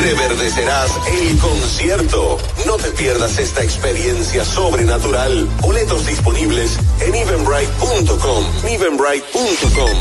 Reverdecerás el concierto. No te pierdas esta experiencia sobrenatural. Boletos disponibles en eventbrite.com. Eventbrite.com.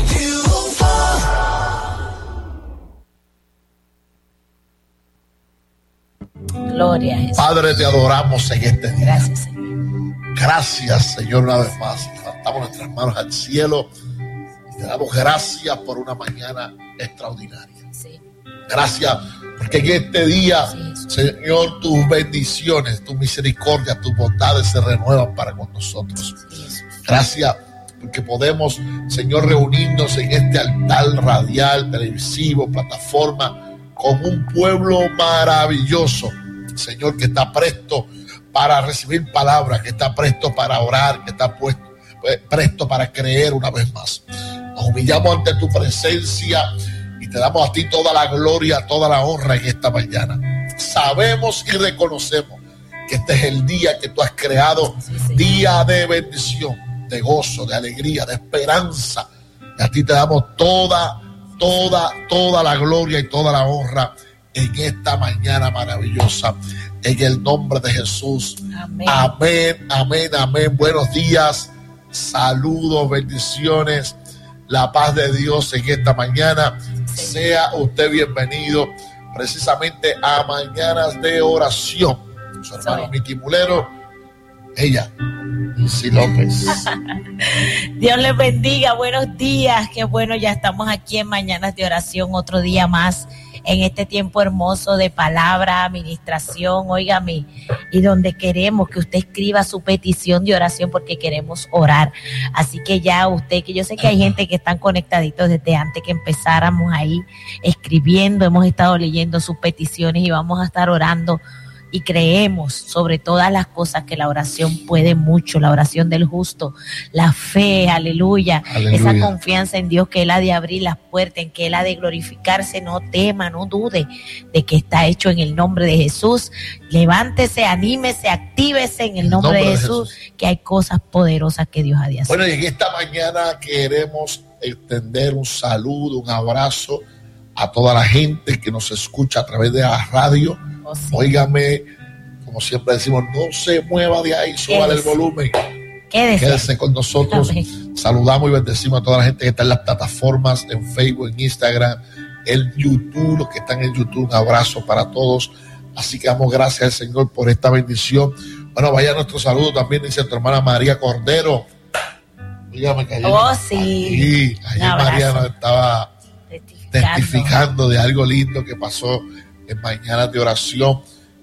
Gloria a Jesús. Padre, te adoramos en este día. Gracias, Señor. Gracias, Señor, una vez más. Levantamos nuestras manos al cielo y te damos gracias por una mañana extraordinaria. Sí. Gracias porque en este día, Sí, Señor, tus bendiciones, tus misericordias, tus bondades se renuevan para con nosotros. Gracias porque podemos, Señor, reunirnos en este altar radial, televisivo, plataforma, con un pueblo maravilloso, Señor, que está presto para recibir palabras, que está presto para orar, que está presto para creer una vez más. Nos humillamos ante tu presencia y te damos a ti toda la gloria, toda la honra en esta mañana. Sabemos y reconocemos que este es el día que tú has creado, día de bendición, de gozo, de alegría, de esperanza. Y a ti te damos toda la gloria y toda la honra en esta mañana maravillosa. En el nombre de Jesús. Amén. Amén, amén, amén. Buenos días, saludos, bendiciones, la paz de Dios en esta mañana. Sea usted bienvenido precisamente a Mañanas de Oración. Su hermano Miki Mulero, ella, Nancy López. Dios les bendiga, buenos días. Qué bueno, ya estamos aquí en Mañanas de Oración, otro día más en este tiempo hermoso de palabra, administración, óigame, y donde queremos que usted escriba su petición de oración porque queremos orar. Así que ya usted, que yo sé que hay gente que están conectaditos desde antes que empezáramos ahí escribiendo, hemos estado leyendo sus peticiones y vamos a estar orando. Y creemos sobre todas las cosas que la oración puede mucho, la oración del justo, la fe, aleluya, esa confianza en Dios que Él ha de abrir las puertas, en que Él ha de glorificarse. No tema, no dude de que está hecho en el nombre de Jesús. Levántese, anímese, actívese en el nombre de Jesús, que hay cosas poderosas que Dios ha de hacer. Bueno, y en esta mañana queremos extender un saludo, un abrazo a toda la gente que nos escucha a través de la radio. Oh, sí. Óigame, como siempre decimos, no se mueva de ahí, súbale el volumen. Quédese con nosotros. Amén. Saludamos y bendecimos a toda la gente que está en las plataformas, en Facebook, en Instagram, en YouTube, los que están en YouTube. Un abrazo para todos. Así que damos gracias al Señor por esta bendición. Bueno, vaya nuestro saludo también, dice tu hermana María Cordero. Dígame que ayer, sí. Ayer María nos estaba testificando de algo lindo que pasó en Mañanas de Oración,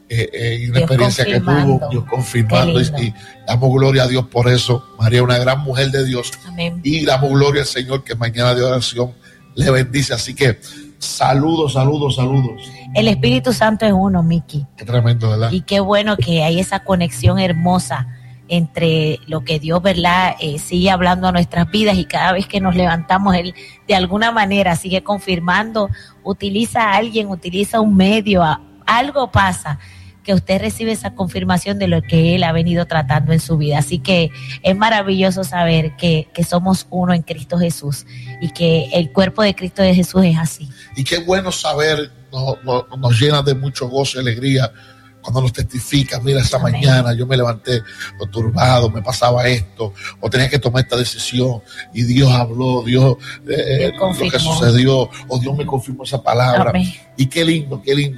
y una experiencia que tuvo, Dios confirmando, y damos gloria a Dios por eso. María es una gran mujer de Dios. Amén. Y damos gloria al Señor que Mañanas de Oración le bendice. Así que saludos. El Espíritu Santo es uno, Miki. Qué tremendo, ¿verdad? Y qué bueno que hay esa conexión hermosa entre lo que Dios, ¿verdad? Sigue hablando a nuestras vidas, y cada vez que nos levantamos, Él de alguna manera sigue confirmando, utiliza a alguien, utiliza un medio, algo pasa, que usted recibe esa confirmación de lo que Él ha venido tratando en su vida. Así que es maravilloso saber que somos uno en Cristo Jesús y que el cuerpo de Cristo de Jesús es así. Y qué bueno saber, nos llena de mucho gozo y alegría cuando nos testifica. Mira, esa Amén. mañana yo me levanté turbado, me pasaba esto, o tenía que tomar esta decisión, y Dios habló, Dios lo que sucedió, o Dios me confirmó esa palabra. Amén. Y qué lindo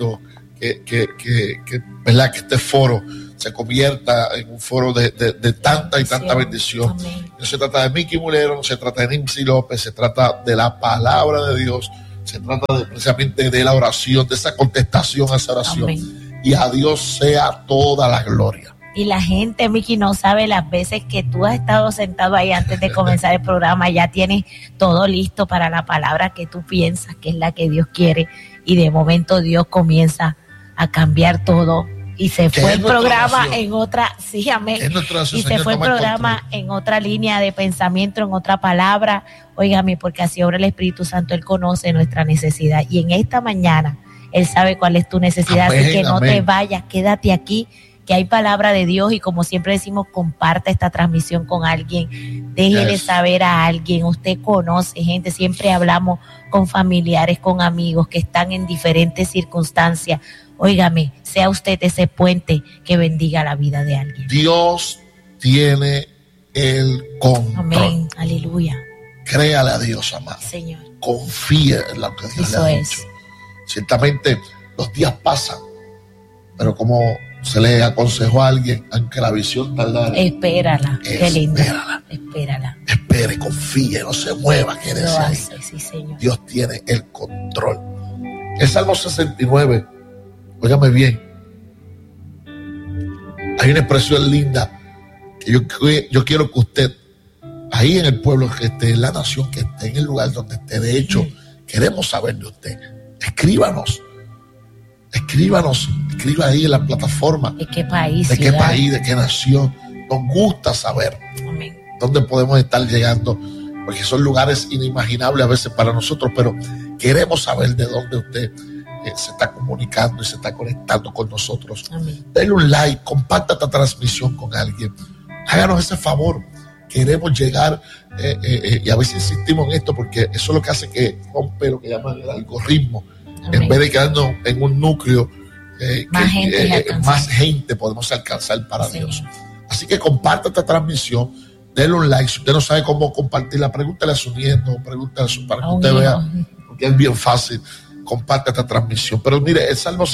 que ¿verdad? Que este foro se convierta en un foro de tanta y tanta bendición. Amén. No se trata de Miki Mulero, no se trata de Nancy López, se trata de la palabra de Dios, se trata precisamente de la oración, de esa contestación a esa oración. Amén. Y a Dios sea toda la gloria. Y la gente, Miki, no sabe las veces que tú has estado sentado ahí antes de comenzar el programa, ya tienes todo listo para la palabra que tú piensas que es la que Dios quiere, y de momento Dios comienza a cambiar todo y se fue el programa en otra, sí, amén, y se fue el programa en otra línea de pensamiento, en otra palabra. Óigame, porque así obra el Espíritu Santo, Él conoce nuestra necesidad, y en esta mañana Él sabe cuál es tu necesidad. Amén, así que no te vayas, quédate aquí que hay palabra de Dios, y como siempre decimos, comparta esta transmisión con alguien, déjele saber a alguien. Usted conoce gente, siempre hablamos con familiares, con amigos que están en diferentes circunstancias. Óigame, sea usted ese puente que bendiga la vida de alguien. Dios tiene el control. Amén, aleluya. Créale a Dios, amado. Señor. Confíe en lo que Dios le ha dicho. Ciertamente los días pasan, pero como se le aconsejó a alguien, aunque la visión tardara, espérala. Qué lindo. Espérala. Espere, confíe, no se mueva, quédese ahí. Sí, Señor. Dios tiene el control. El Salmo 69, óigame bien, hay una expresión linda que yo quiero que usted, ahí en el pueblo que esté, en la nación que esté, en el lugar donde esté, de hecho, queremos saber de usted. Escriba ahí en la plataforma. ¿De qué país? ¿De qué país? ¿De qué nación? Nos gusta saber. Amén. Dónde podemos estar llegando, porque son lugares inimaginables a veces para nosotros, pero queremos saber de dónde usted se está comunicando y se está conectando con nosotros. Amén. Denle un like, comparta esta transmisión con alguien. Háganos ese favor. Queremos llegar, y a veces insistimos en esto porque eso es lo que hace que rompe lo que llaman el algoritmo. Amén. En vez de quedarnos en un núcleo, más gente podemos alcanzar para sí. Dios. Así que comparta esta transmisión, denle un like. Si usted no sabe cómo compartirla, pregúntale a su nieto, pregúntale para que usted vea, porque es bien fácil. Comparte esta transmisión. Pero mire, el Salmo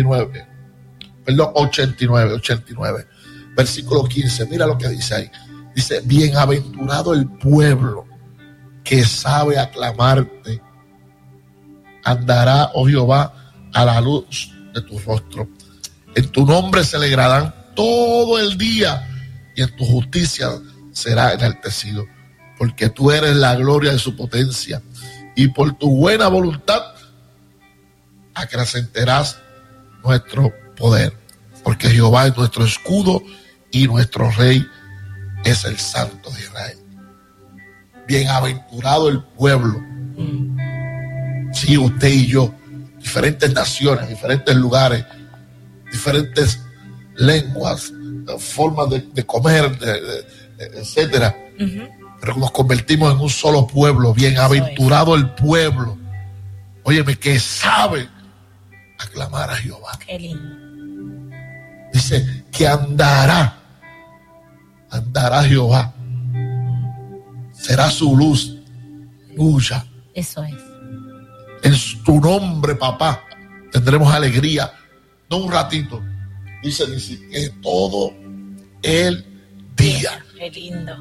89, versículo 15, mira lo que dice ahí. Dice: bienaventurado el pueblo que sabe aclamarte, andará, oh Jehová, a la luz de tu rostro. En tu nombre se alegrarán todo el día, y en tu justicia será enaltecido, porque tú eres la gloria de su potencia, y por tu buena voluntad acrecentarás nuestro poder, porque Jehová es nuestro escudo y nuestro rey es el Santo de Israel. Bienaventurado el pueblo. Sí, usted y yo, diferentes naciones, diferentes lugares, diferentes lenguas, formas de comer, etcétera. Pero nos convertimos en un solo pueblo. Bienaventurado el pueblo, óyeme, que sabe aclamar a Jehová. Qué lindo. Dice que andará Jehová, será su luz tuya. Eso es. En tu nombre, papá, tendremos alegría, no un ratito, dice que todo el día. Qué lindo.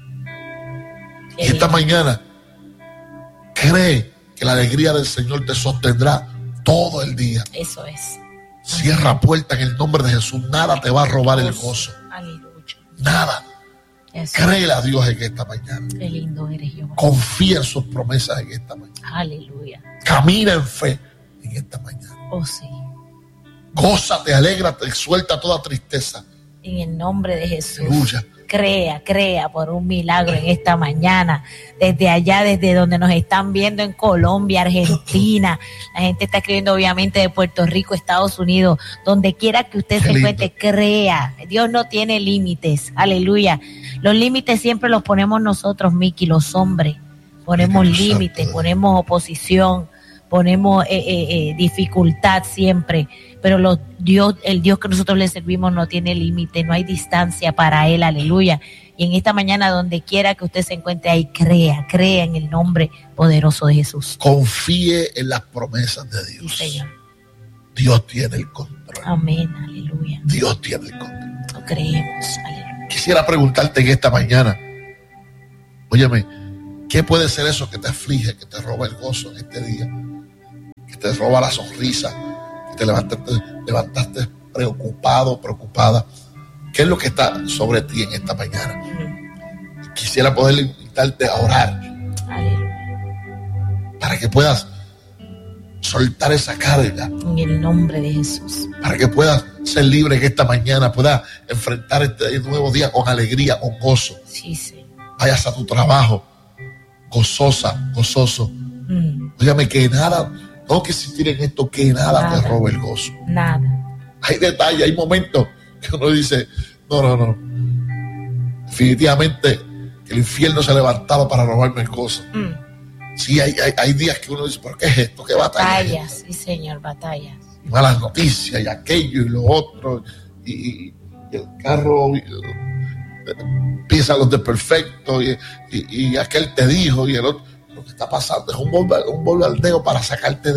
Y esta mañana cree que la alegría del Señor te sostendrá todo el día. Eso es. Cierra puerta en el nombre de Jesús. Nada te va a robar el gozo. Aleluya. Nada. Créele a Dios en esta mañana. Qué lindo eres, Jehová. Confía en sus promesas en esta mañana. Aleluya. Camina en fe en esta mañana. Oh, sí. Gózate, alégrate, suelta toda tristeza. En el nombre de Jesús. Aleluya. Crea por un milagro en esta mañana, desde allá, desde donde nos están viendo en Colombia, Argentina, la gente está escribiendo obviamente de Puerto Rico, Estados Unidos, donde quiera que usted se encuentre, crea. Dios no tiene límites, aleluya. Los límites siempre los ponemos nosotros, Miki, los hombres, ponemos límites, ponemos oposición, ponemos dificultad siempre, pero el Dios que nosotros le servimos no tiene límite, no hay distancia para Él, aleluya. Y en esta mañana, donde quiera que usted se encuentre ahí, crea en el nombre poderoso de Jesús. Confíe en las promesas de Dios. Sí, Señor. Dios tiene el control. Amén, aleluya. Dios tiene el control. Lo creemos, aleluya. Quisiera preguntarte en esta mañana, óyeme, ¿qué puede ser eso que te aflige, que te roba el gozo en este día? Que te roba la sonrisa, que te levantaste preocupado, preocupada. ¿Qué es lo que está sobre ti en esta mañana? Quisiera poder invitarte a orar. Aleluya. Para que puedas soltar esa carga. En el nombre de Jesús. Para que puedas ser libre en esta mañana, puedas enfrentar este nuevo día con alegría, con gozo. Sí, sí. Vayas a tu trabajo gozosa, gozoso. Dígame que nada, no que existir en esto, que nada te robe el gozo. Nada. Hay detalles, hay momentos que uno dice, no. Definitivamente el infierno se ha levantado para robarme cosas. Sí, hay días que uno dice, ¿pero qué es esto? ¿Qué batalla? Batallas, sí señor, batallas. Y malas noticias, y aquello, y lo otro, y el carro piensa los desperfectos, y aquel te dijo, y el otro. Lo que está pasando es un bombardeo para sacarte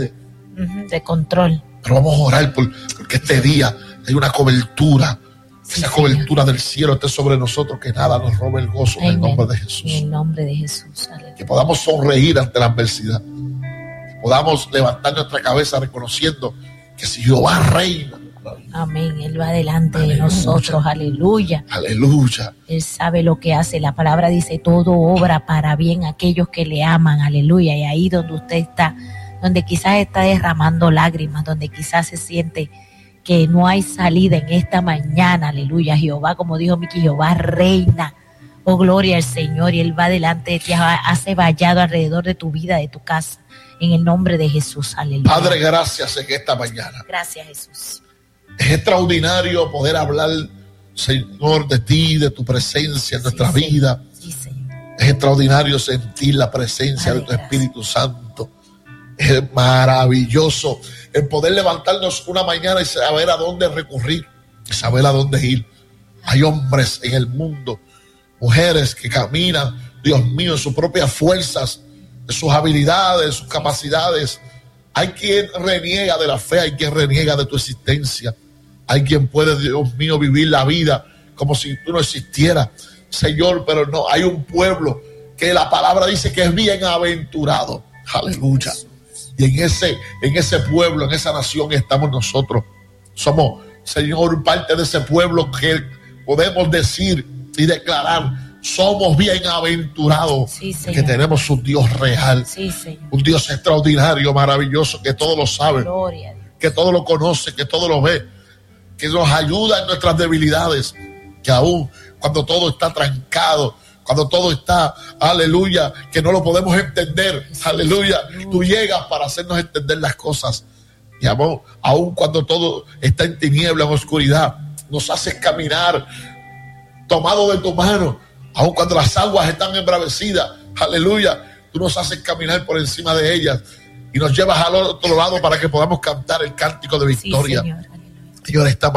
de control. Pero vamos a orar porque este día hay una cobertura. Esa cobertura del cielo esté sobre nosotros, que nada nos robe el gozo. En el nombre de Jesús. En el nombre de Jesús. Aleluya. Que podamos sonreír ante la adversidad. Que podamos levantar nuestra cabeza reconociendo que si Jehová reina. Amén. Él va delante de nosotros. Aleluya. Aleluya. Él sabe lo que hace. La palabra dice, todo obra para bien aquellos que le aman. Aleluya. Y ahí donde usted está, donde quizás está derramando lágrimas, donde quizás se siente que no hay salida en esta mañana, aleluya, Jehová, como dijo Miki, Jehová reina, oh gloria al Señor, y Él va delante de ti, hace vallado alrededor de tu vida, de tu casa, en el nombre de Jesús, aleluya. Padre, gracias en esta mañana. Gracias, Jesús. Es extraordinario poder hablar, Señor, de ti, de tu presencia en nuestra vida. Sí, Señor. Es extraordinario sentir la presencia de tu Espíritu Santo. Es maravilloso el poder levantarnos una mañana y saber a dónde recurrir, y saber a dónde ir. Hay hombres en el mundo, mujeres que caminan, Dios mío, en sus propias fuerzas, en sus habilidades, en sus capacidades. Hay quien reniega de la fe, hay quien reniega de tu existencia. Hay quien puede, Dios mío, vivir la vida como si tú no existieras, Señor, pero no, hay un pueblo que la palabra dice que es bienaventurado. Aleluya. Y en ese pueblo, en esa nación estamos nosotros. Somos, Señor, parte de ese pueblo que podemos decir y declarar, somos bienaventurados, sí, que tenemos un Dios real, sí, un Dios extraordinario, maravilloso, que todo lo sabe, que todo lo conoce, que todo lo ve, que nos ayuda en nuestras debilidades, que aún cuando todo está trancado, cuando todo está, aleluya, que no lo podemos entender, aleluya, tú llegas para hacernos entender las cosas. Y amor, aun cuando todo está en tiniebla, en oscuridad, nos haces caminar tomado de tu mano. Aun cuando las aguas están embravecidas, aleluya, tú nos haces caminar por encima de ellas y nos llevas al otro lado para que podamos cantar el cántico de victoria. Sí, Señor, esta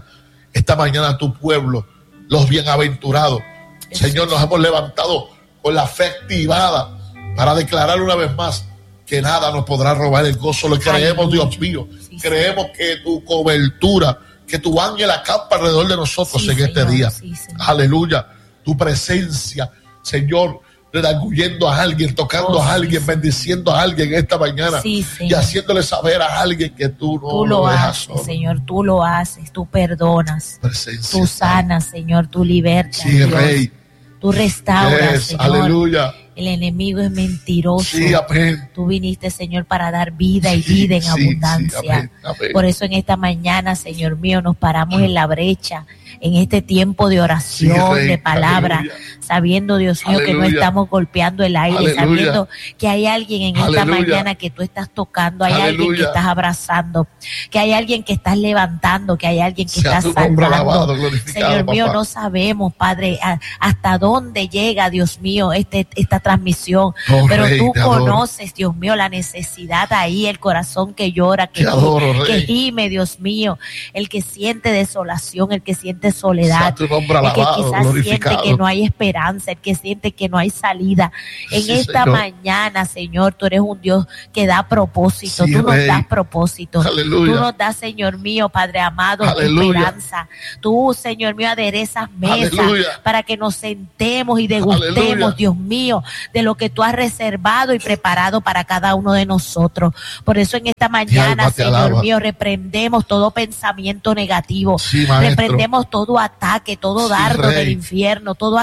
mañana tu pueblo, los bienaventurados, Señor, nos hemos levantado con la fe activada para declarar una vez más que nada nos podrá robar el gozo. Lo creemos, Dios mío. Sí, creemos que tu cobertura, que tu ángel acampa alrededor de nosotros en este día. Sí, aleluya. Tu presencia, Señor, redarguyendo a alguien, tocando a alguien, bendiciendo a alguien esta mañana y haciéndole saber a alguien que tú lo dejas haces, solo. Señor, tú lo haces, tú perdonas, presencia, tú sanas, Señor, tú libertas, sí, Dios. Rey. Tú restauras, Señor. Aleluya. El enemigo es mentiroso. Sí, amén. Tú viniste, Señor, para dar vida y vida en abundancia. Amén, amén. Por eso en esta mañana, Señor mío, nos paramos en la brecha, en este tiempo de oración, de palabra, sabiendo, Dios mío, que no estamos golpeando el aire, sabiendo que hay alguien en esta mañana que tú estás tocando, hay alguien que estás abrazando, que hay alguien que estás levantando, que hay alguien que estás salvando. Señor mío, no sabemos, Padre, hasta dónde llega, Dios mío, esta transmisión, pero tú conoces, Dios mío, la necesidad ahí, el corazón que llora, que gime, Dios mío, el que siente desolación, el que siente soledad, el que quizás siente que no hay esperanza, el que siente que no hay salida. En esta mañana, Señor, tú eres un Dios que da propósito, tú nos das propósito, tú nos das, Señor mío, Padre amado, esperanza. Tú, Señor mío, aderezas mesas para que nos sentemos y degustemos, Dios mío, de lo que tú has reservado y preparado para cada uno de nosotros. Por eso en esta mañana, Señor mío, reprendemos todo pensamiento negativo, reprendemos todo ataque, todo dardo del infierno, todo aquello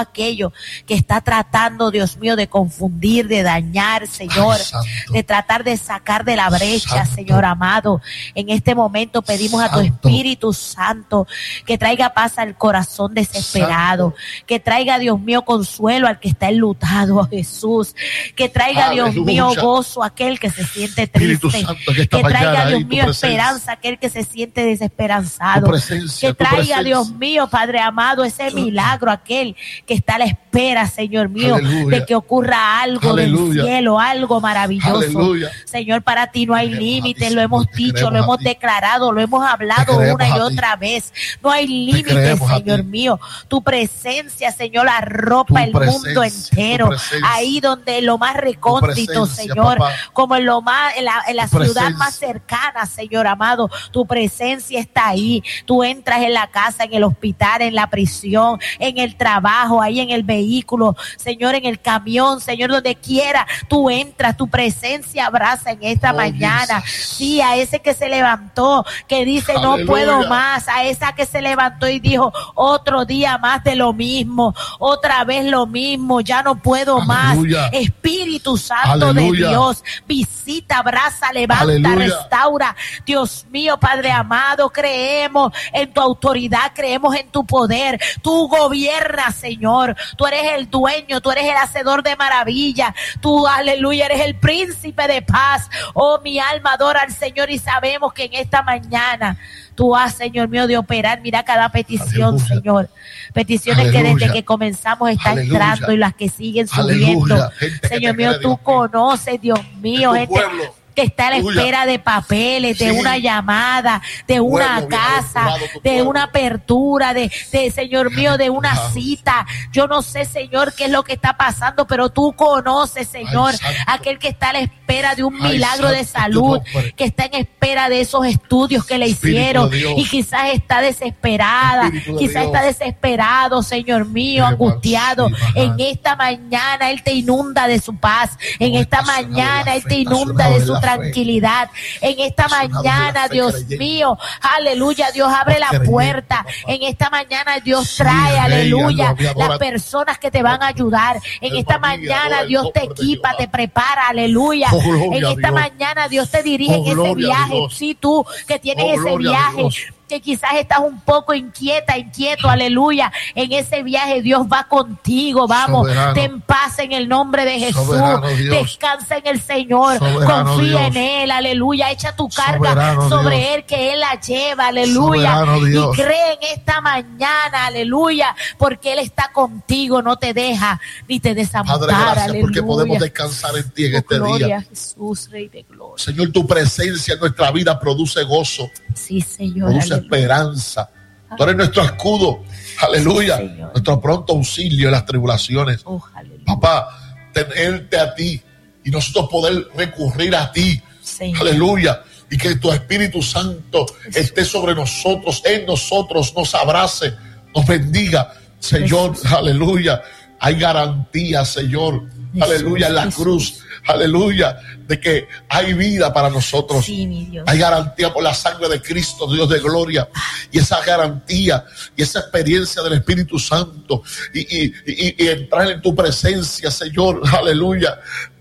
mío, que está tratando, Dios mío, de confundir, de dañar, Señor, de tratar de sacar de la brecha, Señor amado. En este momento pedimos a tu Espíritu Santo que traiga paz al corazón desesperado, que traiga, Dios mío, consuelo al que está enlutado, a Jesús, que traiga, Dios mío, gozo a aquel que se siente triste, que traiga, Dios mío, esperanza a aquel que se siente desesperanzado, que traiga, Dios mío, Padre amado, ese milagro a aquel que está a la espera, Señor mío, de que ocurra algo del cielo, algo maravilloso. Señor, para ti no hay límites, lo hemos dicho, lo hemos declarado, lo hemos hablado una y otra vez. No hay límites, Señor mío. Tu presencia, Señor, arropa el mundo entero. Ahí donde lo más recóndito, Señor, como en lo más, en la ciudad más cercana, Señor amado, tu presencia está ahí. Tú entras en la casa, en el hospital, en la prisión, en el trabajo, ahí en el vehículo, Señor, en el camión, Señor, donde quiera, tú entras, tu presencia abraza en esta mañana. Sí, a ese que se levantó, que dice no puedo más, a esa que se levantó y dijo otro día más de lo mismo, otra vez lo mismo, ya no puedo más. Espíritu Santo de Dios, visita, abraza, levanta, restaura. Dios mío, Padre amado, creemos en tu autoridad, creemos en tu poder. Tú gobiernas, Señor, tú eres el dueño, tú eres el hacedor de maravilla, tú, aleluya, eres el príncipe de paz. Oh, mi alma adora al Señor y sabemos que en esta mañana tú has, Señor mío, de operar. Mira cada petición, Señor. Peticiones que desde que comenzamos están entrando y las que siguen subiendo. Señor mío, tú conoces, Dios mío, gente que está a la espera de papeles, de una llamada, de una casa, de una apertura, de Señor mío, de una cita. Yo no sé, Señor, qué es lo que está pasando, pero tú conoces, Señor, aquel que está a la espera de un milagro de salud, que está en espera de esos estudios que le hicieron y quizás está desesperada, quizás está desesperado, Señor mío, angustiado. En esta mañana Él te inunda de su paz, en esta mañana Él te inunda de su tranquilidad. En esta mañana, Dios mío, aleluya, Dios abre la puerta. En esta mañana Dios trae, aleluya, las personas que te van a ayudar. En esta mañana Dios te equipa, te prepara, aleluya. En esta mañana Dios te dirige en ese viaje. Sí, tú que tienes ese viaje, que quizás estás un poco inquieto, aleluya, en ese viaje Dios va contigo, vamos, ten paz en el nombre de Jesús, descansa en el Señor, confía en Él, aleluya, echa tu carga sobre Él, que Él la lleva, aleluya, y cree en esta mañana, aleluya, porque Él está contigo, no te deja, ni te desampara, Padre, gracias, aleluya, porque podemos descansar en ti en este gloria día. A Jesús, Rey de gloria. Señor, tu presencia en nuestra vida produce gozo, sí, Señor, produce esperanza. Tú eres nuestro escudo, aleluya, sí, nuestro pronto auxilio en las tribulaciones. Papá, tenerte a ti y nosotros poder recurrir a ti, Señor. Aleluya, y que tu Espíritu Santo esté sobre nosotros, en nosotros, nos abrace, nos bendiga, Señor, aleluya. Hay garantía, Señor, aleluya, en la cruz, aleluya, de que hay vida para nosotros. Sí, mi Dios. Hay garantía por la sangre de Cristo, Dios de gloria. Y esa garantía y esa experiencia del Espíritu Santo y entrar en tu presencia, Señor, aleluya,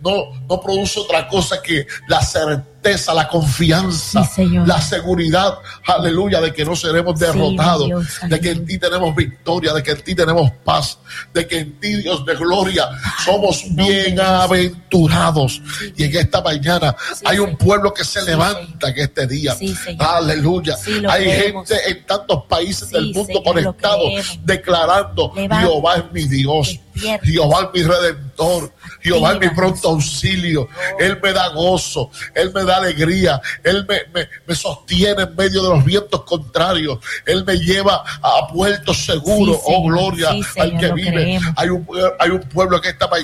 no produce otra cosa que la certeza, la confianza, sí, la seguridad, aleluya, de que no seremos derrotados, sí, Dios, de que en ti tenemos victoria, de que en ti tenemos paz, de que en ti, Dios de gloria, somos bienaventurados. Sí. Y en esta mañana hay un pueblo que se levanta en este día, aleluya. Hay gente en tantos países del mundo conectados declarando: Jehová es mi Dios, Jehová es mi redentor, Jehová es mi pronto auxilio. Él me da gozo, Él me da alegría, Él me sostiene en medio de los vientos contrarios, Él me lleva a puertos seguros. Oh, gloria al que vive. Hay un pueblo que esta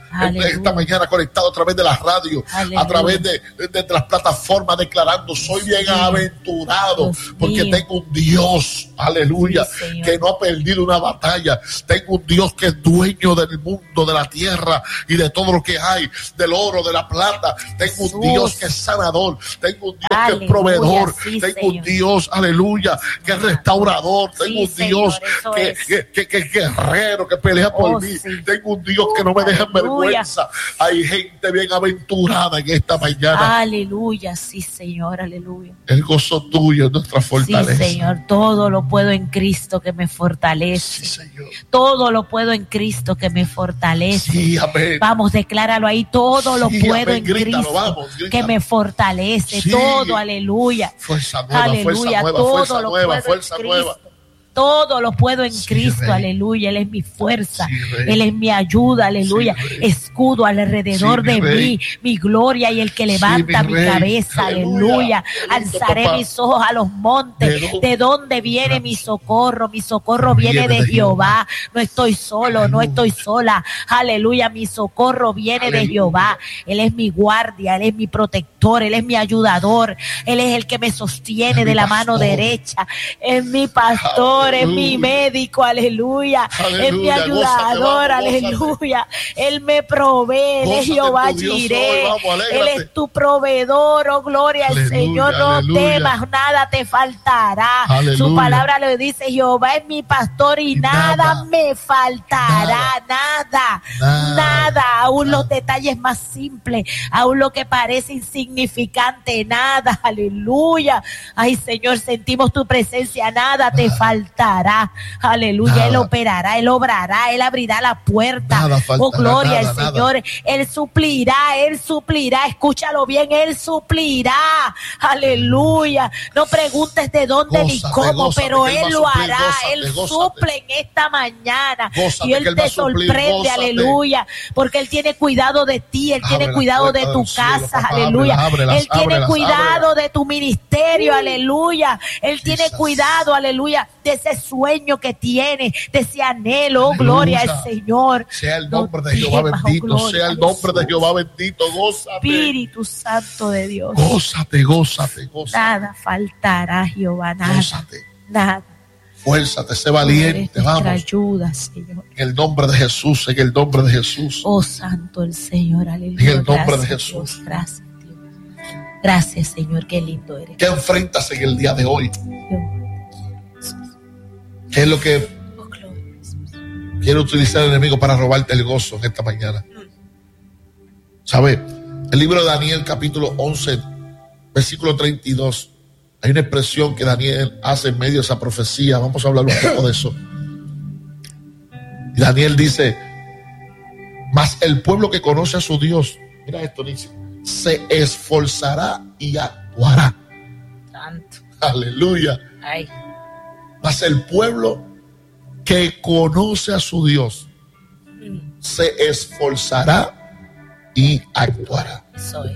mañana conectado a través de la radio, a través de las plataformas, declarando: soy bienaventurado porque tengo un Dios, aleluya, que no ha perdido una batalla. Tengo un Dios que es dueño del mundo, de la tierra y de de todo lo que hay, del oro, de la plata. Tengo un Dios que es sanador, tengo un Dios que es proveedor, tengo un Dios, aleluya, que es restaurador, tengo un Dios que es guerrero, que pelea por mí, tengo un Dios que no me deja en vergüenza. Hay gente bienaventurada en esta mañana. Aleluya, sí, Señor, aleluya. El gozo tuyo es nuestra fortaleza. Sí, Señor, todo lo puedo en Cristo que me fortalece. Sí, Señor. Todo lo puedo en Cristo que me fortalece. Sí, amén. Vamos, decláralo ahí. Todo lo puedo en grítalo, Cristo que me fortalece. Sí. Todo, aleluya. Fuerza nueva, Aleluya, fuerza nueva, fuerza nueva. Todo lo puedo en Cristo, Rey. Aleluya. Él es mi fuerza, Rey. Él es mi ayuda, aleluya. Rey. Escudo alrededor de mí, mi gloria y el que levanta mi cabeza, aleluya. Alzaré mis ojos a los montes. ¿De dónde viene mi socorro? Mi socorro viene de Jehová. No estoy solo, no estoy sola, aleluya. Mi socorro viene de Jehová. Él es mi guardia, Él es mi protector, Él es mi ayudador, Él es el que me sostiene de la mano derecha. Es mi pastor, es mi médico, aleluya. Es mi ayudador, aleluya. Él me provee, Él es Jehová Jireh. Él es tu proveedor, oh gloria al Señor. No temas, nada te faltará. Su palabra le dice: Jehová es mi pastor y nada me faltará, nada. Aún los detalles más simples, aún lo que parece insignificante, nada, aleluya. Ay, Señor, sentimos tu presencia, nada te faltará, aleluya. Él operará, Él obrará, Él abrirá la puerta, oh gloria al Señor. Él suplirá, escúchalo bien, Él suplirá, aleluya. No preguntes de dónde ni cómo, pero Él lo hará. Él suple en esta mañana y Él te sorprende, aleluya, porque Él tiene cuidado de ti, Él tiene cuidado de tu casa, aleluya. Él tiene cuidado de tu ministerio, aleluya. Él tiene cuidado, aleluya, de ese sueño que tienes, de ese anhelo, oh gloria al Señor. Sea el nombre de Jehová bendito, sea el nombre de Jehová bendito. Gózate, Espíritu Santo de Dios. Gózate. Nada faltará, Jehová, nada. Fuérzate, sé valiente, vamos. Ayuda, Señor. En el nombre de Jesús, en el nombre de Jesús. Oh, santo el Señor, aleluya. En el nombre de Jesús. Dios, gracias, Dios. Gracias, Señor, qué lindo eres. ¿Qué enfrentas en el día de hoy? ¿Qué es lo que quiere utilizar el enemigo para robarte el gozo en esta mañana? ¿Sabe? El libro de Daniel, capítulo 11, versículo 32. Hay una expresión que Daniel hace en medio de esa profecía. Vamos a hablar un poco de eso. Y Daniel dice: mas el pueblo que conoce a su Dios, mira esto, dice, se esforzará y actuará. Santo. Aleluya. Ay. Mas el pueblo que conoce a su Dios se esforzará y actuará. Soy.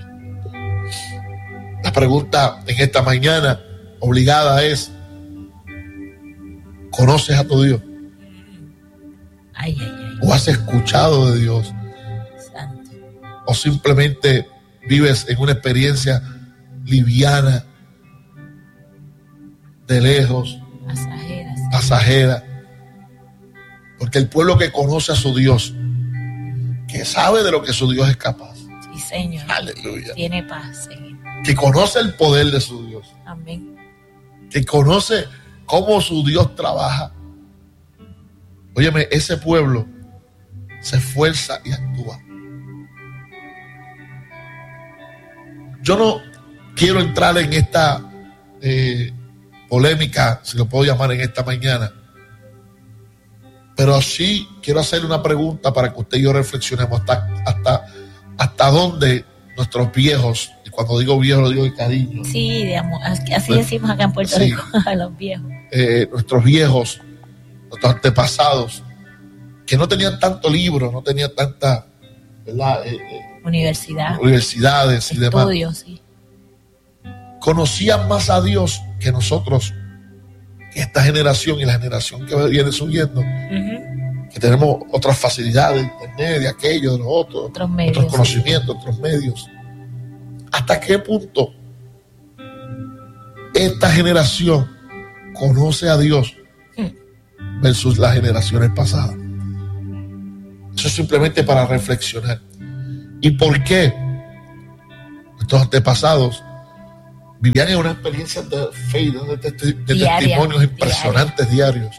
La pregunta en esta mañana obligada es: ¿conoces a tu Dios? Ay. ¿O has escuchado de Dios? Santo. ¿O simplemente vives en una experiencia liviana, de lejos, pasajera? Porque el pueblo que conoce a su Dios, que sabe de lo que su Dios es capaz. Sí, Señor. Aleluya. Tiene paz, Señor. Que conoce el poder de su Dios. Amén. Que conoce cómo su Dios trabaja. Óyeme, ese pueblo se esfuerza y actúa. Yo no quiero entrar en esta polémica, si lo puedo llamar, en esta mañana, pero sí quiero hacerle una pregunta para que usted y yo reflexionemos hasta dónde nuestros viejos, y cuando digo viejos lo digo de cariño. Sí, de amor. Así decimos acá en Puerto Rico, a los viejos. Nuestros viejos, nuestros antepasados, que no tenían tanto libro, no tenían tanta, ¿verdad? Universidades y demás. Estudios, sí. Conocían más a Dios que nosotros, que esta generación y la generación que viene subiendo, que tenemos otras facilidades, internet, de aquello, de lo otro, otros medios, otros conocimientos, otros medios. ¿Hasta qué punto esta generación conoce a Dios versus las generaciones pasadas? Eso es simplemente para reflexionar. ¿Y por qué? Estos antepasados vivían en una experiencia de fe y de testimonios impresionantes diarios.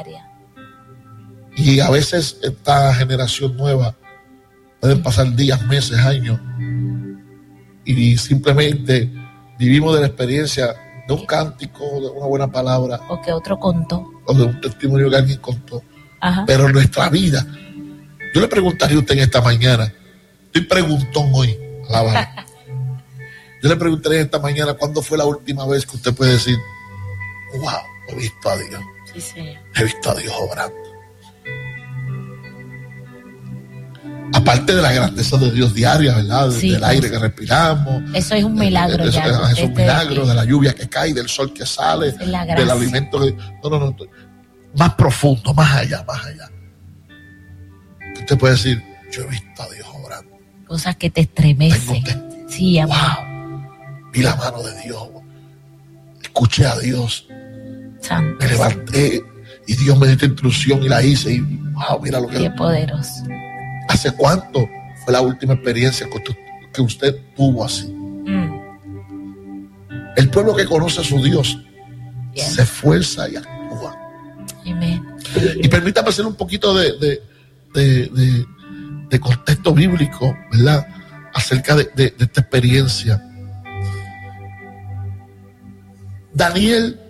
Y a veces esta generación nueva pueden pasar días, meses, años y simplemente vivimos de la experiencia de un cántico, de una buena palabra, o que otro contó, o de un testimonio que alguien contó. Ajá. Pero en nuestra vida, yo le preguntaría a usted en esta mañana, estoy preguntón hoy, alábalo. Yo le preguntaría esta mañana cuándo fue la última vez que usted puede decir, wow, he visto a Dios. Sí, señor. He visto a Dios obrando. Aparte de la grandeza de Dios diaria, ¿verdad? Sí, del aire que respiramos. Eso es un milagro. Eso es un milagro de la lluvia que cae, del sol que sale, del alimento que... No. Más profundo, más allá. Usted puede decir, yo he visto a Dios obrando. Cosas que te estremecen. Sí, amor. Wow. Vi la mano de Dios. Escuché a Dios. Santo. Me levanté y Dios me dio esta instrucción y la hice. Y wow, mira lo que... Qué poderoso. ¿Hace cuánto fue la última experiencia que usted tuvo así? El pueblo que conoce a su Dios se esfuerza y actúa. Amén. Y permítame hacer un poquito de contexto bíblico, ¿verdad? Acerca de esta experiencia. Daniel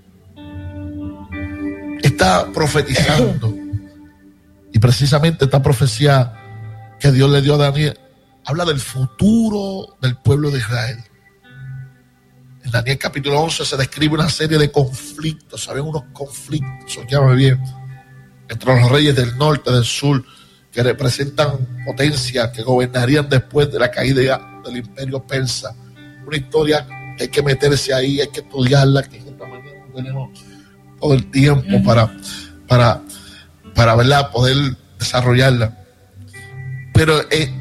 está profetizando. Y precisamente esta profecía que Dios le dio a Daniel habla del futuro del pueblo de Israel. En Daniel capítulo 11 se describe una serie de conflictos, ¿saben? Unos conflictos, óyame bien, entre los reyes del norte y del sur, que representan potencias que gobernarían después de la caída del imperio persa. Una historia que hay que meterse ahí, hay que estudiarla, que esta mañana no tenemos todo el tiempo para ¿verdad? Poder desarrollarla. Pero en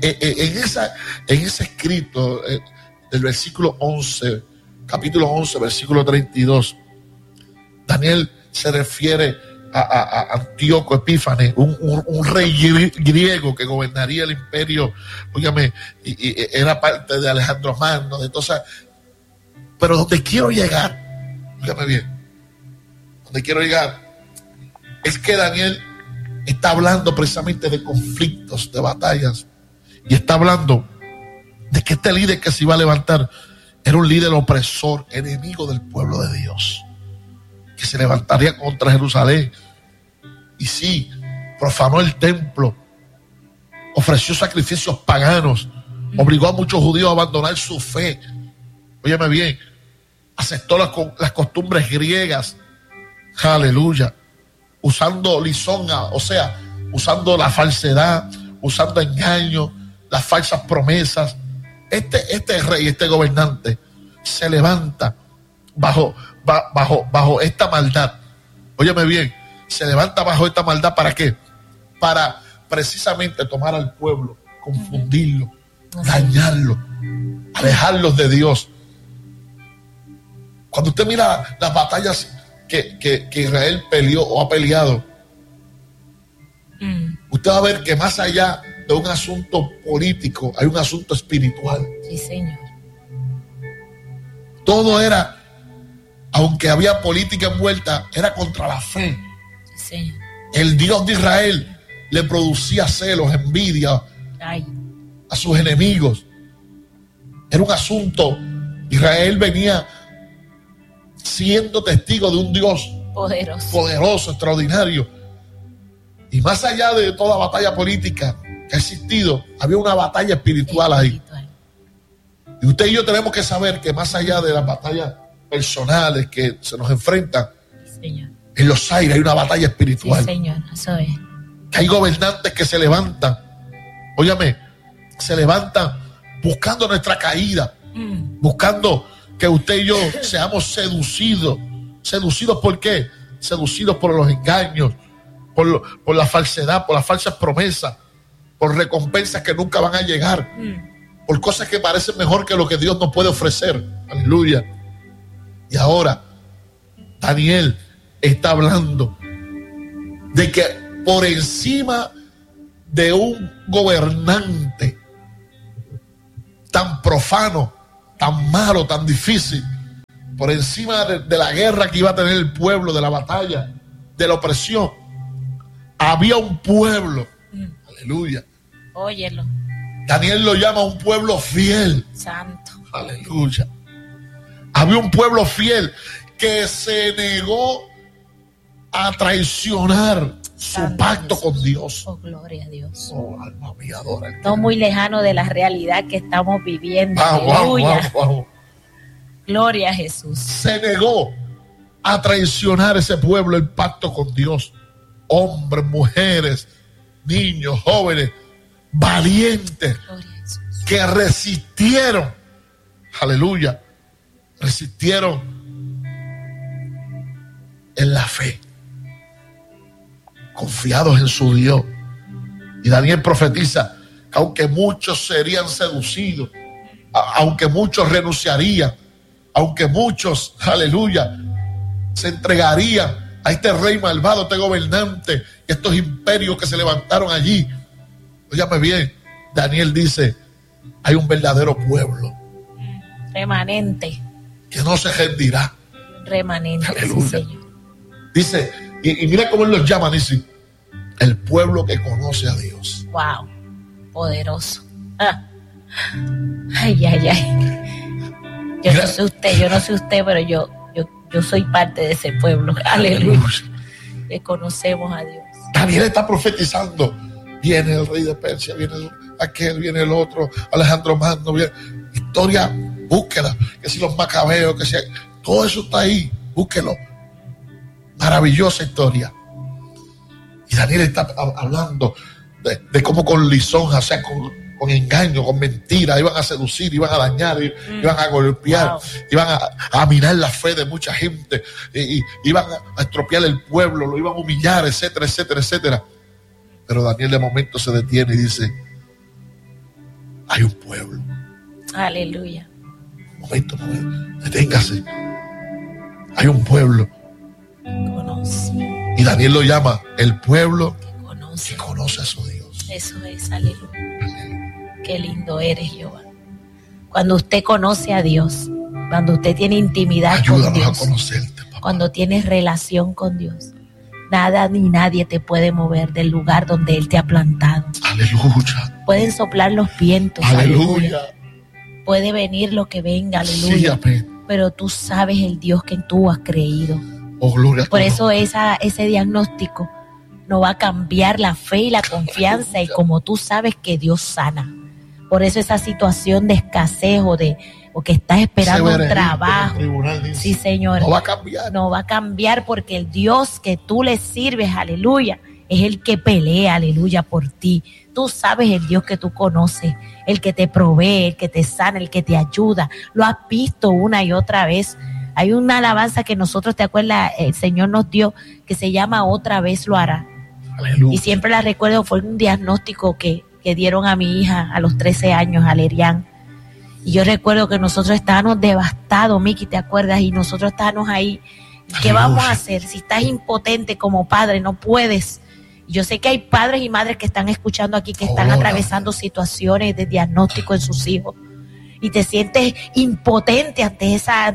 ese escrito del versículo 11, capítulo 11, versículo 32, Daniel se refiere a Antíoco Epífanes, un rey griego que gobernaría el imperio, óigame, y era parte de Alejandro Magno, de entonces, pero donde quiero llegar, óigame bien, donde quiero llegar es que Daniel está hablando precisamente de conflictos, de batallas, y está hablando de que este líder que se iba a levantar era un líder opresor, enemigo del pueblo de Dios, que se levantaría contra Jerusalén. Y sí, profanó el templo, ofreció sacrificios paganos, obligó a muchos judíos a abandonar su fe. Óyeme bien, aceptó las costumbres griegas, aleluya, usando lisonja, o sea, usando la falsedad, usando engaño, las falsas promesas. Este rey, este gobernante, se levanta bajo esta maldad. Óyeme bien, se levanta bajo esta maldad, ¿para qué? Para precisamente tomar al pueblo, confundirlo, dañarlo, alejarlos de Dios. Cuando usted mira las batallas que Israel peleó o ha peleado, usted va a ver que más allá de un asunto político hay un asunto espiritual. Sí, señor. Todo era, aunque había política envuelta, era contra la fe. Sí, señor. El Dios de Israel le producía celos, envidia a sus enemigos. Era un asunto. Israel venía siendo testigo de un Dios poderoso, extraordinario. Y más allá de toda batalla política que ha existido, había una batalla espiritual ahí. Y usted y yo tenemos que saber que más allá de las batallas personales que se nos enfrentan, señor, en los aires hay una batalla espiritual. Sí, señor, eso es. Que hay gobernantes que se levantan, óyame, se levantan buscando nuestra caída, buscando que usted y yo seamos seducidos. ¿Seducidos por qué? Seducidos por los engaños, por la falsedad, por las falsas promesas, por recompensas que nunca van a llegar, por cosas que parecen mejor que lo que Dios nos puede ofrecer. Aleluya. Y ahora Daniel está hablando de que por encima de un gobernante tan profano, tan malo, tan difícil, por encima de la guerra que iba a tener el pueblo, de la batalla, de la opresión, había un pueblo, aleluya. Óyelo. Daniel lo llama un pueblo fiel. Santo. Aleluya. Había un pueblo fiel que se negó a traicionar su Santo pacto Jesús. con Dios. Oh, gloria a Dios. Oh, alma mía, adora. No muy lejano de la realidad que estamos viviendo. Wow, Aleluya. wow, wow. Gloria a Jesús. Se negó a traicionar ese pueblo el pacto con Dios. Hombres, mujeres, niños, jóvenes, valientes, Gloria a Jesús. que resistieron, aleluya, resistieron en la fe, confiados en su Dios. Y Daniel profetiza que aunque muchos serían seducidos, aunque muchos renunciarían, aunque muchos, aleluya, se entregarían a este rey malvado, este gobernante, estos imperios que se levantaron allí. Óyame bien, Daniel dice, hay un verdadero pueblo Remanente. que no se rendirá. Remanente. Aleluya. Sí, Señor. Dice, y mira cómo él los llama, dice, el pueblo que conoce a Dios. Wow. Poderoso. Ah. Ay, ay, ay. Yo Mira. no sé usted, pero yo soy parte de ese pueblo. Aleluya. Que conocemos a Dios. Daniel está profetizando. Viene el rey de Persia, viene aquel, viene el otro, Alejandro Magno, viene. Historia, búsquela. Que si los macabeos, que si todo eso está ahí, búsquelo. Maravillosa historia. Y Daniel está hablando de cómo con lisonja, o sea, con engaño, con mentira, iban a seducir, iban a dañar, iban a golpear, Wow. iban a minar la fe de mucha gente, y iban a estropear el pueblo, lo iban a humillar, etcétera, etcétera, etcétera. Pero Daniel de momento se detiene y dice, hay un pueblo. Aleluya. Momento, deténgase. Hay un pueblo. Conoce. Y Daniel lo llama el pueblo Conoce. que conoce a su Dios. Eso es, aleluya. Qué lindo eres, Jehová. Cuando usted conoce a Dios, cuando usted tiene intimidad con Ayúdanos a Dios, conocerte, papá. cuando tienes relación con Dios, nada ni nadie te puede mover del lugar donde Él te ha plantado. Aleluya. Pueden soplar los vientos, aleluya. Aleluya. Puede venir lo que venga, Sí, aleluya. amén. Pero tú sabes el Dios que tú has creído. Oh, gloria a Por tu eso nombre. ese diagnóstico no va a cambiar la fe y la confianza, y como tú sabes que Dios sana. Por eso esa situación de escasez o que estás esperando Ese un veredicto trabajo, del tribunal dice, sí, Señor, no va a cambiar. no va a cambiar, porque el Dios que tú le sirves, aleluya, es el que pelea, aleluya, por ti. Tú sabes el Dios que tú conoces, el que te provee, el que te sana, el que te ayuda. Lo has visto una y otra vez. Hay una alabanza que nosotros, ¿te acuerdas? El Señor nos dio, que se llama Otra vez lo hará. Aleluya. Y siempre la recuerdo, fue un diagnóstico que dieron a mi hija a los 13 años, a Lerian. Y yo recuerdo que nosotros estábamos devastados, Miki, ¿te acuerdas? Y nosotros estábamos ahí. ¿Qué Aleluya. vamos a hacer? Si estás impotente como padre, no puedes. Yo sé que hay padres y madres que están escuchando aquí, que están Oh, atravesando situaciones de diagnóstico en sus hijos. Y te sientes impotente ante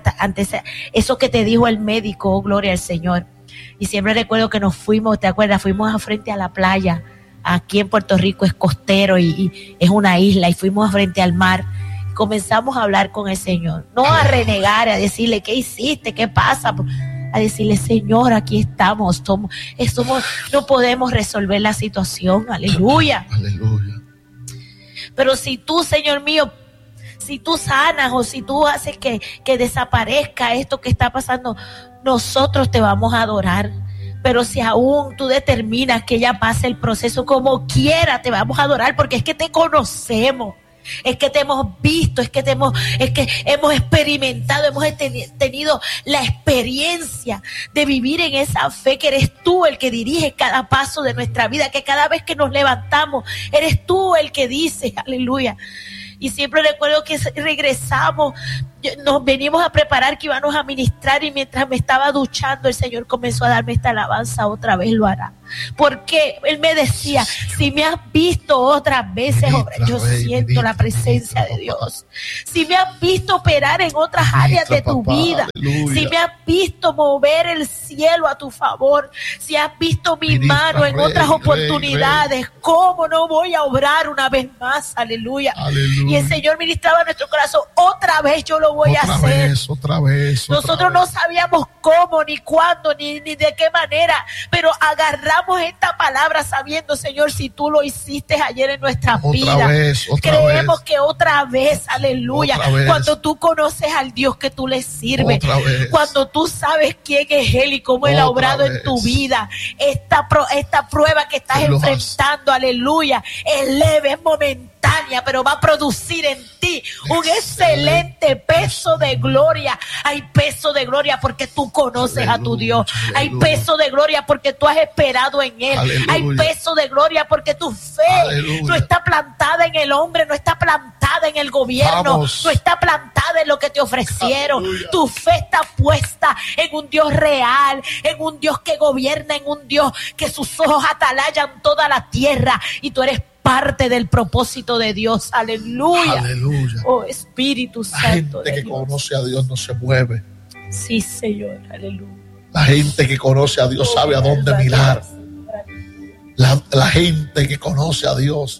eso que te dijo el médico, oh, gloria al Señor. Y siempre recuerdo que nos fuimos, ¿te acuerdas? Fuimos a frente a la playa. Aquí en Puerto Rico es costero y es una isla, y fuimos a frente al mar. Comenzamos a hablar con el Señor, no a renegar, a decirle qué hiciste, qué pasa, a decirle, Señor, aquí estamos, no podemos resolver la situación, aleluya. Aleluya. Pero si tú, Señor mío, si tú sanas o si tú haces que desaparezca esto que está pasando, nosotros te vamos a adorar. Pero si aún tú determinas que ella pase el proceso como quiera, te vamos a adorar, porque es que te conocemos. Es que te hemos visto, es que hemos experimentado, hemos tenido la experiencia de vivir en esa fe, que eres tú el que dirige cada paso de nuestra vida, que cada vez que nos levantamos, eres tú el que dice, aleluya. Y siempre recuerdo que regresamos, nos venimos a preparar que íbamos a ministrar, y mientras me estaba duchando el Señor comenzó a darme esta alabanza. Otra vez lo hará, porque Él me decía, si me has visto otras veces, yo siento la presencia de Dios. Si me has visto operar en otras áreas de tu vida, si me has visto mover el cielo a tu favor, si has visto mi mano en otras oportunidades, ¿cómo no voy a obrar una vez más? Aleluya. Y el Señor ministraba en nuestro corazón, otra vez yo lo voy a hacer. Otra vez. Nosotros no sabíamos cómo, ni cuándo, ni de qué manera, pero agarramos esta palabra sabiendo, Señor, si tú lo hiciste ayer en nuestras vidas, creemos que otra vez, aleluya, cuando tú conoces al Dios que tú le sirves, cuando tú sabes quién es Él y cómo Él ha obrado en tu vida, esta prueba que estás enfrentando, aleluya, es leve, es momentánea, pero va a producir en ti un excelente peso de gloria. Hay peso de gloria porque tú conoces a tu Dios. Hay peso de gloria porque tú has esperado en Él. Hay peso de gloria porque tu fe no está plantada en el hombre, no está plantada en el gobierno, no está plantada en lo que te ofrecieron. Tu fe está puesta en un Dios real, en un Dios que gobierna, en un Dios que sus ojos atalayan toda la tierra, y tú eres parte del propósito de Dios. Aleluya. Oh Espíritu Santo. La gente que conoce a Dios no se mueve. Sí, Señor. Aleluya. La gente que conoce a Dios sabe a dónde mirar. La gente que conoce a Dios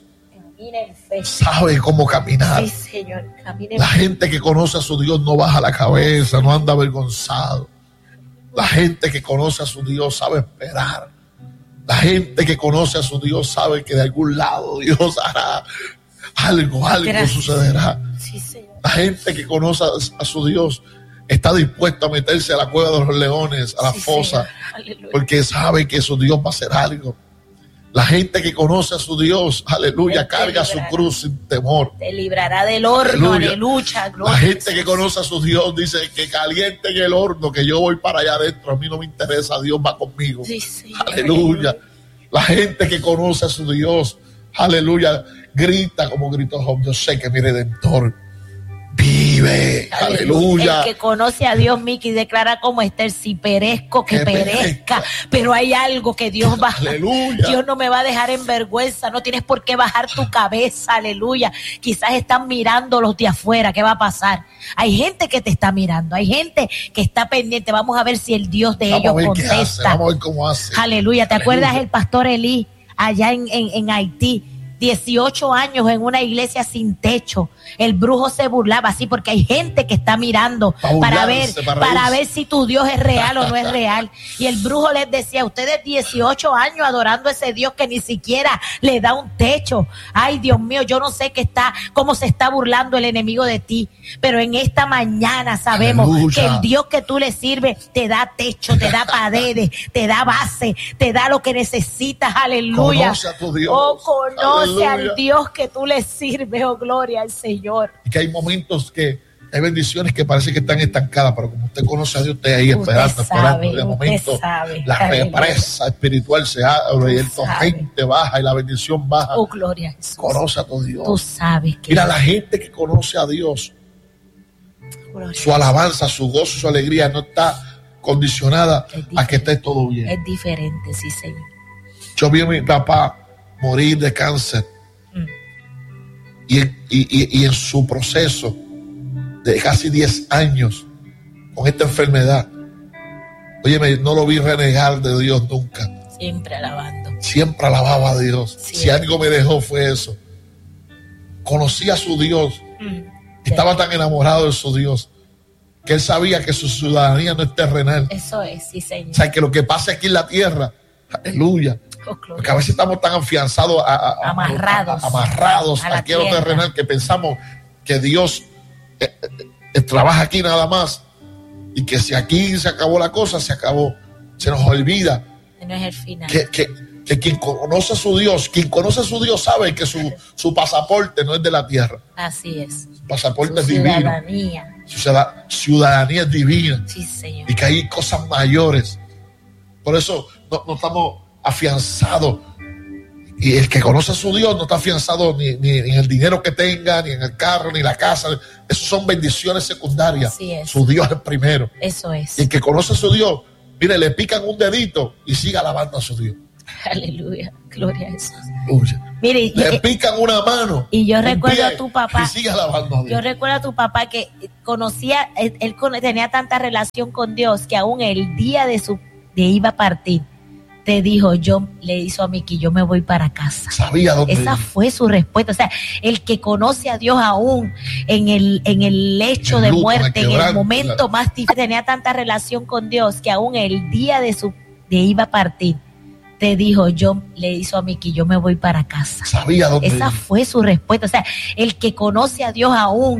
sabe cómo caminar. Sí, Señor. La gente que conoce a su Dios no baja la cabeza, no anda avergonzado. La gente que conoce a su Dios sabe esperar. La gente que conoce a su Dios sabe que de algún lado Dios hará algo sucederá. Sí, Señor. La gente que conoce a su Dios está dispuesta a meterse a la cueva de los leones, a la fosa, porque sabe que su Dios va a hacer algo. La gente que conoce a su Dios, aleluya, carga su cruz sin temor. Te librará del horno, aleluya. La gente que conoce a su Dios dice que caliente en el horno, que yo voy para allá adentro, a mí no me interesa, Dios va conmigo. Sí, sí, aleluya. La gente que conoce a su Dios, aleluya, grita como gritó Job, yo sé que mi Redentor vive, aleluya. El que conoce a Dios, Miki, declara como Esther, si perezco, que perezca, pero hay algo que Dios va, aleluya. Dios no me va a dejar en vergüenza, no tienes por qué bajar tu cabeza, aleluya. Quizás están mirando los de afuera, ¿qué va a pasar? Hay gente que te está mirando, hay gente que está pendiente, vamos a ver si el Dios de ellos contesta. Vamos a ver cómo hace. Aleluya, ¿te acuerdas el pastor Elí allá en Haití? 18 años en una iglesia sin techo. El brujo se burlaba así porque hay gente que está mirando para ver si tu Dios es real o no es real. Y el brujo les decía, ustedes 18 años adorando a ese Dios que ni siquiera le da un techo. Ay, Dios mío, yo no sé cómo se está burlando el enemigo de ti, pero en esta mañana sabemos que el Dios que tú le sirves te da techo, te da paredes, te da base, te da lo que necesitas. Aleluya. Conoce a tu Dios. Oh, conoce al Dios que tú le sirves, oh gloria al Señor. Y que hay momentos que hay bendiciones que parece que están estancadas, pero como usted conoce a Dios, usted ahí esperando. De momento la represa espiritual se abre y el torrente baja y la bendición baja. Oh gloria a Jesús. Conoce a tu Dios. Tú sabes que mira, la gente que conoce a Dios, su alabanza, su gozo, su alegría no está condicionada a que esté todo bien. Es diferente, sí, Señor. Yo vi a mi papá morir de cáncer y en su proceso de casi 10 años con esta enfermedad, óyeme, no lo vi renegar de Dios nunca. Siempre alabando. Siempre alababa a Dios. Sí. Si algo me dejó fue eso. Conocía a su Dios. Estaba tan enamorado de su Dios que él sabía que su ciudadanía no es terrenal. Eso es, sí, Señor. O sea, que lo que pasa aquí en la tierra, aleluya. Porque a veces estamos tan afianzados, amarrados aquí a lo terrenal, que pensamos que Dios trabaja aquí nada más y que si aquí se acabó la cosa, se acabó. Se nos olvida no es el final. Que quien conoce a su Dios sabe que su pasaporte no es de la tierra. Así es. Su pasaporte es ciudadanía. Divino. Su ciudadanía es divina. Sí, Señor. Y que hay cosas mayores. Por eso no estamos afianzados Y el que conoce a su Dios no está afianzado ni en el dinero que tenga, ni en el carro, ni la casa. Esos son bendiciones secundarias. Así es. Su Dios es primero. Eso es. Y el que conoce a su Dios, mire, le pican un dedito y sigue alabando a su Dios. Aleluya, gloria a Jesús. Uy. Mire, Le pican una mano. y yo un recuerdo pie, a tu papá. Y sigue alabando a Dios. Yo recuerdo a tu papá que conocía, tenía tanta relación con Dios que aún el día de iba a partir, te dijo, le hizo a Miki, yo me voy para casa. Sabía dónde Esa iba. fue su respuesta. O sea, el que conoce a Dios aún en el lecho de luto, muerte, en el quebranto, momento más difícil, tenía tanta relación con Dios que aún el día de iba a partir, te dijo, le hizo a Miki, yo me voy para casa. Sabía dónde Esa iba. fue su respuesta. O sea, el que conoce a Dios aún